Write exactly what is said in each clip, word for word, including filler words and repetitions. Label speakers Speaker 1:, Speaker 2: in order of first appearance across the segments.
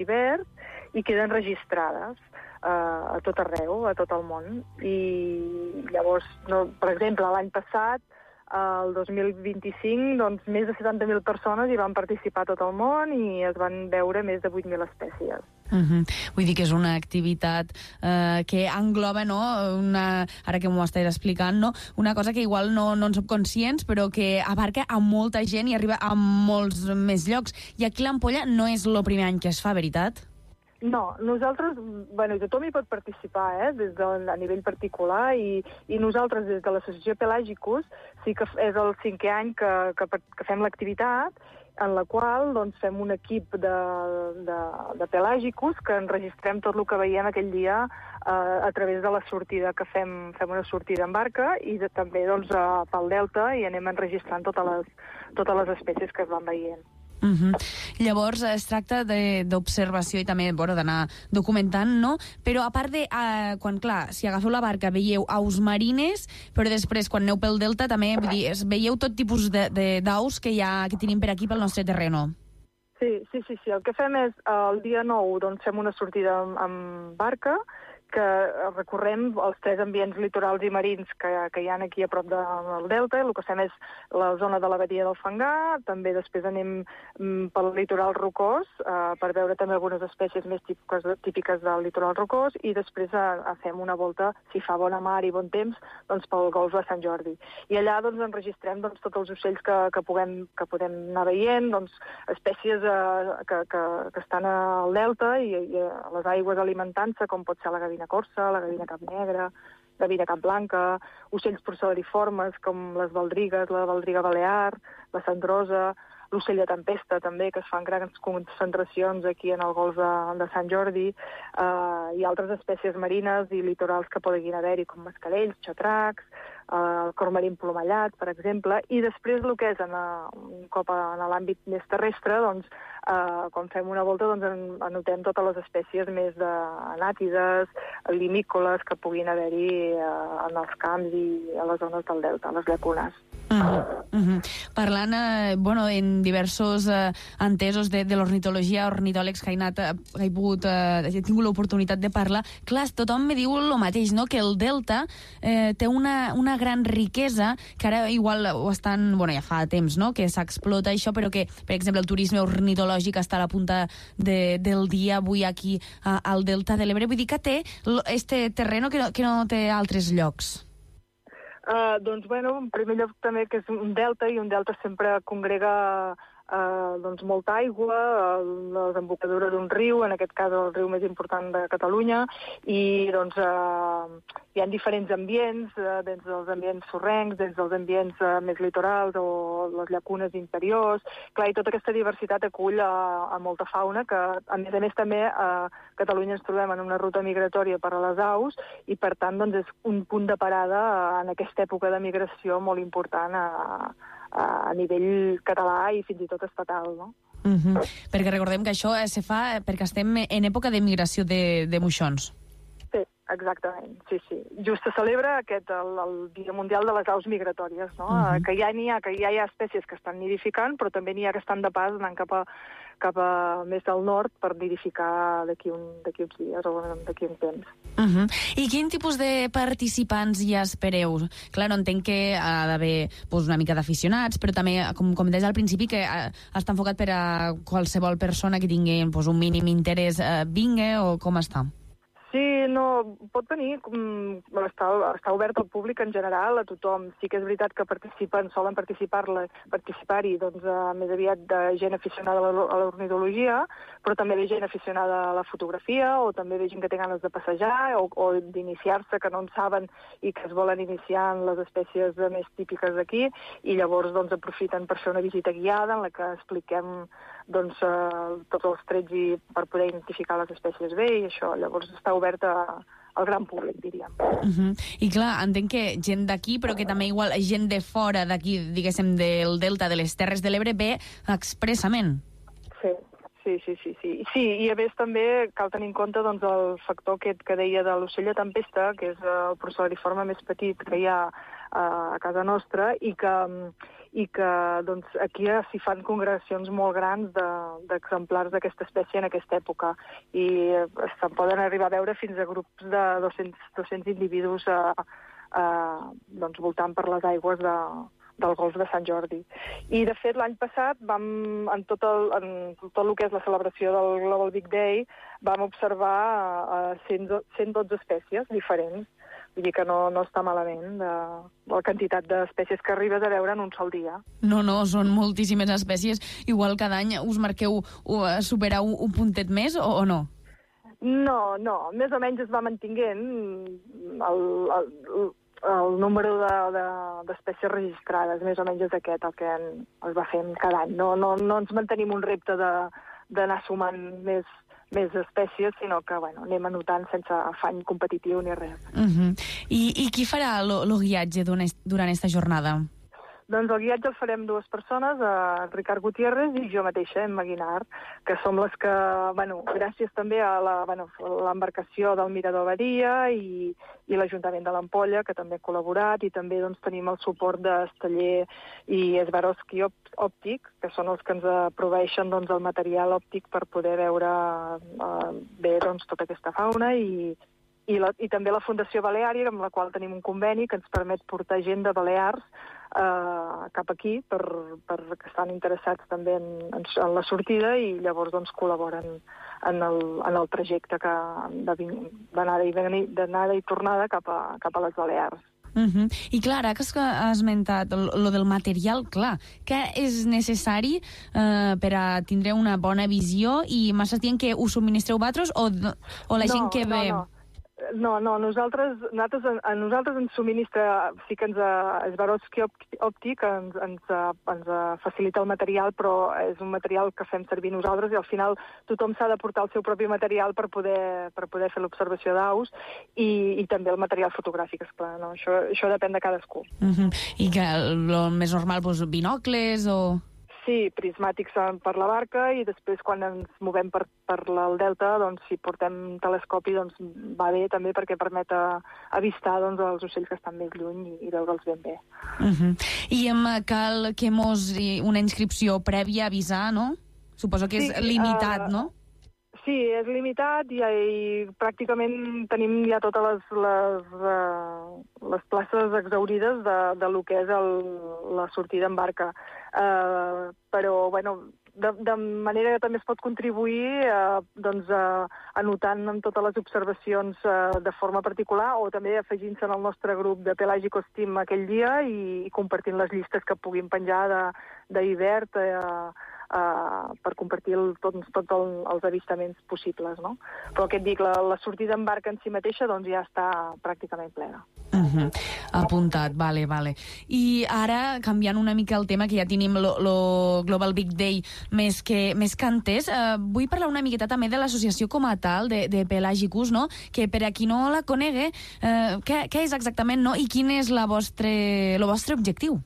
Speaker 1: verd i queden registrades uh, a tot arreu, a tot el món. I llavors, no, per exemple, l'any passat, el dos mil vint-i-cinc, doncs, més de setanta mil persones hi van participar a tot el món i es van veure més de vuit mil espècies.
Speaker 2: Uh-huh. Vull dir que és una activitat eh, que engloba, no, una, ara que m'ho estàs explicant, no, una cosa que igual no, no en som conscients, però que abarca a molta gent i arriba a molts més llocs. I aquí l'Ampolla no és el primer any que es fa, veritat?
Speaker 1: No, nosaltres, bueno, tothom hi pot participar, eh, des de, a nivell particular, i, i nosaltres des de l'associació Pelagicus sí que és el cinquè any que, que, que fem l'activitat, en la qual doncs, fem un equip de, de, de Pelagicus que enregistrem tot el que veiem aquell dia eh, a través de la sortida que fem, fem una sortida en barca i de, també doncs, uh, pel delta, i anem enregistrant totes les, totes les espècies que es van veient.
Speaker 2: Uh-huh. Llavors es tracta d'observació i també bueno, d'anar documentant, no? Però a part de, uh, quan clar, si agafeu la barca veieu aus marines, però després quan aneu pel delta també vull dir, veieu tot tipus d'aus que, hi ha, que tenim per aquí pel nostre terreno.
Speaker 1: Sí, sí, sí, sí. El que fem és, el dia nou doncs, fem una sortida amb, amb barca, que recorrem els tres ambients litorals i marins que, que hi ha aquí a prop de, del delta. El que fem és la zona de la badia del Fangar, també després anem mm, pel litoral rocós eh, per veure també algunes espècies més típiques, típiques del litoral rocós, i després a, a fem una volta, si fa bona mar i bon temps, doncs pel golf de Sant Jordi. I allà doncs enregistrem doncs, tots els ocells que, que, puguem, que podem anar veient, doncs, espècies eh, que, que, que estan al delta i, i a les aigües alimentant-se, com pot ser la gavina corsa, la gavina cap negra, la gavina cap blanca, ocells porcel·lariformes com les baldrigues, la baldriga balear, la cendrosa, l'ocell de tempesta també, que es fan grans concentracions aquí en el golf de, de Sant Jordi, eh, i altres espècies marines i litorals que poden haver-hi, com mascarells, xatracs, eh, el cor marí plomallat, per exemple, i després el que és en, un cop en l'àmbit més terrestre, doncs, eh, quan fem una volta doncs, en, anotem totes les espècies més de anàtides, limícoles que puguin haver-hi eh, en els camps i a les zones del delta, a les llacunes.
Speaker 2: Uh-huh. Uh-huh. Parlant eh, bueno, en diversos eh, entesos de, de l'ornitologia, ornitòlegs que he, anat, he, pogut, eh, he tingut l'oportunitat de parlar, clar, tothom me diu el mateix, no? Que el delta eh, té una, una gran riquesa, que ara igual ho estan, bueno, ja fa temps, no? Que s'explota això, però que, per exemple, el turisme ornitològic està a la punta de, del dia avui aquí a, al delta de l'Ebre. Vull dir que té este terreno que no, que no té altres llocs.
Speaker 1: Uh, doncs, bueno, en primer lloc també que és un delta, i un delta sempre congrega uh, doncs, molta aigua, uh, la desembocadura d'un riu, en aquest cas el riu més important de Catalunya, i doncs uh, hi ha diferents ambients, uh, dins dels ambients sorrencs, dins dels ambients uh, més litorals o les llacunes interiors. Clar, i tota aquesta diversitat acull a, a molta fauna, que a més a més també a Catalunya ens trobem en una ruta migratòria per a les aus, i per tant doncs, és un punt de parada en aquesta època de migració molt important a, a, a nivell català i fins i tot estatal, no?
Speaker 2: Uh-huh. Perquè recordem que això se fa perquè estem en època de migració de, de moixons.
Speaker 1: Sí, exactament, sí, sí. Just se celebra aquest, el, el Dia Mundial de les Aus Migratòries, no? Uh-huh. Que ja n'hi ha, que ja hi ha espècies que estan nidificant, però també n'hi ha que estan de pas anant cap a, cap a més al nord per nidificar d'aquí un, d'aquí uns dies o d'aquí un temps.
Speaker 2: Uh-huh. I quin tipus de participants hi espereu? Clar, no entenc que ha d'haver pues, una mica d'aficionats, però també, com, com deies al principi, que uh, està enfocat per a qualsevol persona que tingui pues, un mínim interès, uh, vinga, o com està?
Speaker 1: Sí, no, pot venir, està, està obert al públic en general, a tothom. Sí que és veritat que participen, solen participar-la, participar-hi doncs, uh, més aviat de gent aficionada a l'ornitologia, però també ve gent aficionada a la fotografia, o també ve gent que té ganes de passejar o, o d'iniciar-se, que no en saben i que es volen iniciar en les espècies més típiques d'aquí, i llavors doncs, aprofiten per fer una visita guiada en la que expliquem doncs, uh, tots els trets i per poder identificar les espècies bé, i això llavors està oberta al gran públic, diríem.
Speaker 2: Uh-huh. I clar, entenc que gent d'aquí, però que també igual gent de fora d'aquí, diguéssim, del delta, de les Terres de l'Ebre, ve expressament.
Speaker 1: Sí, sí, sí, sí, sí. Sí, i a més també cal tenir en compte doncs, el factor aquest que deia de l'ocell de tempesta, que és el porcel·lariforme més petit que hi ha a casa nostra, i que, i que doncs, aquí s'hi fan congregacions molt grans d'exemplars d'aquesta espècie en aquesta època, i se'n poden arribar a veure fins a grups de dos-cents individus a, a, doncs, voltant per les aigües de, del golf de Sant Jordi. I, de fet, l'any passat, vam, en, tot el, en tot el que és la celebració del Global Big Day, vam observar uh, cent dotze espècies diferents. Vull dir que no, no està malament de, de la quantitat d'espècies que arribes a veure en un sol dia.
Speaker 2: No, no, són moltíssimes espècies. Igual cada any us marqueu uh, superar un, un puntet més o, o no?
Speaker 1: No, no. Més o menys es va mantinguent el... el, el el número d'espècies de, de, registrades, més o menys és aquest el que en, es va fent cada any. No, no, no ens mantenim un repte d'anar sumant més, més espècies, sinó que bueno, anem anotant sense afany competitiu ni res.
Speaker 2: Uh -huh. I, I qui farà el guiatge durant aquesta jornada?
Speaker 1: Doncs el guiatge el farem dues persones, eh, Ricard Gutiérrez i jo mateixa, Emma Guinart, que som les que, bueno, gràcies també a l'embarcació del Mirador Badia i, i l'Ajuntament de l'Ampolla, que també ha col·laborat, i també doncs, tenim el suport d'Esteller i Swarovski Òptic, que són els que ens proveeixen doncs, el material òptic per poder veure eh, bé doncs, tota aquesta fauna, i, i, la, i també la Fundació Baleària, amb la qual tenim un conveni que ens permet portar gent de Balears Uh, cap aquí, per, per que estan interessats també en, en, en la sortida, i llavors doncs, col·laboren en el, en el trajecte d'anada i, i tornada cap a, cap a les Balears.
Speaker 2: Uh -huh. I clar, ara que has esmentat lo del material, clar, què és necessari uh, per a tindre una bona visió, i m'estàs dient que us subministreu vosaltres o, o la
Speaker 1: no,
Speaker 2: gent que
Speaker 1: no,
Speaker 2: ve...
Speaker 1: No. No, no, nosaltres, nosaltres, a nosaltres ens subministra, sí que ens, Swarovski Òptic ens, ens, ens facilita el material, però és un material que fem servir nosaltres, i al final tothom s'ha de portar el seu propi material per poder, per poder fer l'observació d'aus, i, i també el material fotogràfic, esclar, no? Això, això depèn de cadascú.
Speaker 2: Uh -huh. I que el més normal, doncs, binocles o...
Speaker 1: Sí, prismàtics per la barca, i després quan ens movem per, per el delta, doncs si portem telescopi doncs va bé també, perquè permet avistar doncs, els ocells que estan més lluny i, i veure'ls ben bé.
Speaker 2: Uh -huh. I em cal que mos una inscripció prèvia avisar, no? Suposo que és sí, limitat, uh, no?
Speaker 1: Sí, és limitat, i, i pràcticament tenim ja totes les, les, uh, les places exaurides de, de lo que és el, la sortida en barca. Uh, però, bueno, de, de manera que també es pot contribuir uh, doncs, uh, anotant en totes les observacions uh, de forma particular, o també afegint-se en el nostre grup de Pelagicos Team aquell dia, i, i compartint les llistes que puguin penjar d'hivern uh, uh, per compartir el, tots, tots el, els avistaments possibles, no? Però què et dic, la, la sortida en barca en si mateixa doncs, ja està pràcticament plena.
Speaker 2: Uh -huh. Apuntat, vale, vale. I ara, canviant una mica el tema, que ja tenim el Global Big Day més que, més que entès, eh, vull parlar una miqueta també de l'associació com a tal, de, de Pelagicus, no? Que per a qui no la conegue, eh, què, què és exactament, no? I quin és la vostre, el vostre objectiu?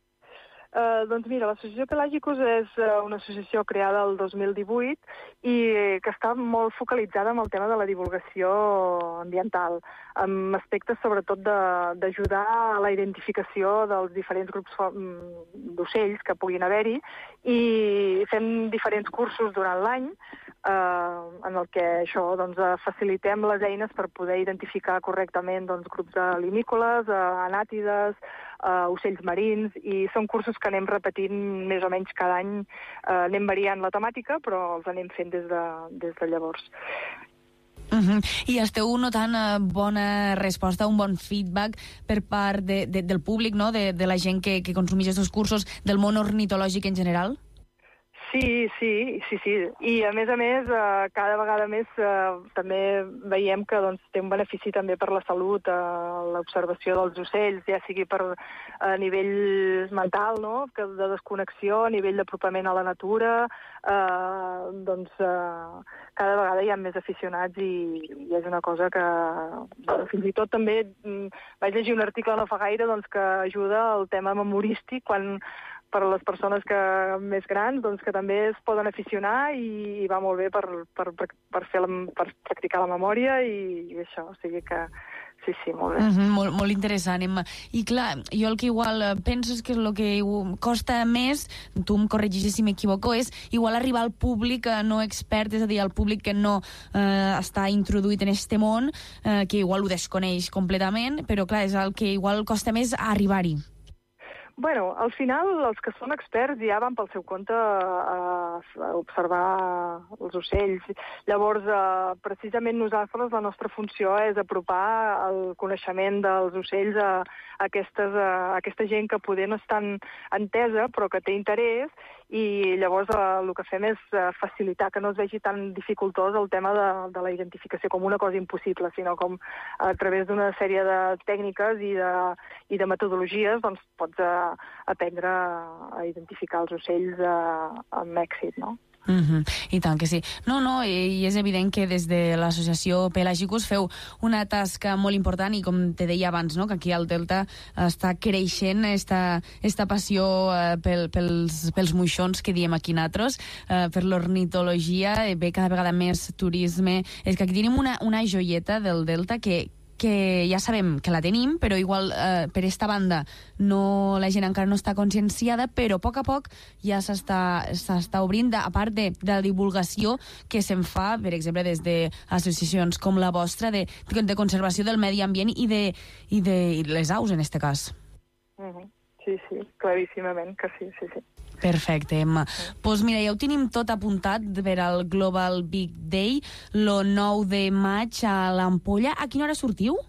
Speaker 1: Uh, doncs mira, l'associació Pelagicus és uh, una associació creada el dos mil divuit i que està molt focalitzada en el tema de la divulgació ambiental, amb aspectes sobretot d'ajudar a la identificació dels diferents grups d'ocells que puguin haver-hi, i fem diferents cursos durant l'any eh, en el que això, doncs, facilitem les eines per poder identificar correctament doncs, grups de limícoles, uh, anàtides, Uh, ocells marins, i són cursos que anem repetint més o menys cada any, uh, anem variant la temàtica, però els anem fent des de, des de llavors.
Speaker 2: Uh -huh. I esteu notant uh, bona resposta, un bon feedback per part de, de, del públic, no? de, de la gent que, que consumeix aquests cursos, del món ornitològic en general?
Speaker 1: Sí, sí, sí, sí. I a més a més, eh, cada vegada més eh, també veiem que doncs, té un benefici també per la salut, eh, l'observació dels ocells, ja sigui per a nivell mental, no? Que de desconnexió, a nivell d'apropament a la natura, eh, doncs eh, cada vegada hi ha més aficionats, i, i és una cosa que bueno, fins i tot també mm, vaig llegir un article no fa gaire doncs, que ajuda al tema memorístic, quan per a les persones que més grans, doncs, que també es poden aficionar, i, i va molt bé per, per, per, fer la, per practicar la memòria, i, i això, o sigui que sí, sí, molt bé.
Speaker 2: Mm-hmm, molt, molt interessant, Emma. I clar, jo el que igual penso és que el que costa més, tu em corregis si m'equivoco, és igual arribar al públic no expert, és a dir, al públic que no eh, està introduït en este món, eh, que igual ho desconeix completament, però clar, és el que igual costa més arribar-hi.
Speaker 1: Bueno, al final, els que són experts ja van pel seu compte a, a observar els ocells. Llavors, eh, precisament nosaltres, la nostra funció és apropar el coneixement dels ocells a, a, aquestes, a aquesta gent que poder no és tan entesa, però que té interès, i llavors eh, el que fem és eh, facilitar que no es vegi tan dificultós el tema de, de la identificació com una cosa impossible, sinó com a través d'una sèrie de tècniques i de, i de metodologies doncs, pots eh, aprendre a identificar els ocells eh, amb èxit, no?
Speaker 2: Mm-hmm. I tant que sí. No, no, i és evident que des de l'associació Pelagicus feu una tasca molt important i com te deia abans, no, que aquí al Delta està creixent esta, esta passió eh, pel, pels, pels moixons que diem aquí natros, eh, per l'ornitologia, ve cada vegada més turisme. És que aquí tenim una, una joieta del Delta que que ja sabem que la tenim, però igual eh, per esta banda no, la gent encara no està conscienciada, però a poc a poc ja s'està obrint, a part de, de la divulgació que se'n fa, per exemple, des d'associacions com la vostra, de, de conservació del medi ambient i de, i de i les aus, en este cas.
Speaker 1: Mm-hmm. Sí, sí, claríssimament que sí, sí, sí.
Speaker 2: Perfecte, Emma. Doncs pues mira, ja ho tenim tot apuntat per al Global Big Day, lo nou de maig a l'Ampolla. A quina hora sortiu?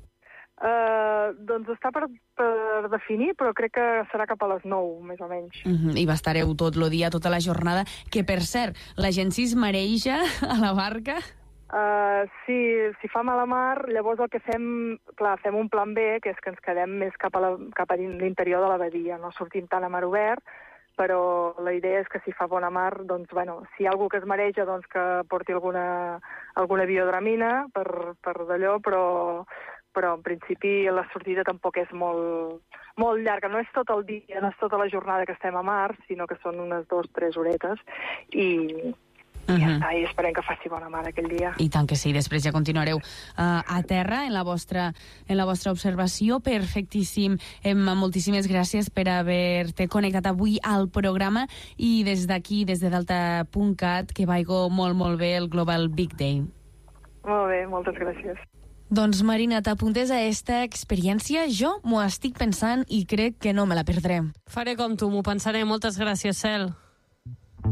Speaker 1: Uh, doncs està per, per definir, però crec que serà cap a les nou, més o menys.
Speaker 2: Uh-huh. I estareu tot el dia, tota la jornada, que per cert, la gent s'hi esmareja a la barca?
Speaker 1: Uh, si, si fa mala mar, llavors el que fem, clar, fem un plan B, que és que ens quedem més cap a, la, cap a l'interior de la badia, no sortim tant a mar obert, però la idea és que si fa bona mar, doncs, bueno, si hi ha algú que es mareja, doncs que porti alguna, alguna biodramina per, per d'allò, però, però en principi la sortida tampoc és molt, molt llarga. No és tot el dia, no és tota la jornada que estem a mar, sinó que són unes dues, tres horetes, i... I ja està, i esperem que faci bona mar aquell dia.
Speaker 2: I tant que sí, després ja continuareu uh, a terra en la vostra, en la vostra observació. Perfectíssim. Emma, moltíssimes gràcies per haver-te connectat avui al programa i des d'aquí, des de delta punt cat, que vaigo molt, molt bé el Global Big Day.
Speaker 1: Molt bé, moltes gràcies.
Speaker 2: Doncs, Marina, t'apuntes a esta experiència? Jo m'ho estic pensant i crec que no me la perdré.
Speaker 3: Faré com tu, m'ho pensaré. Moltes gràcies, Cel.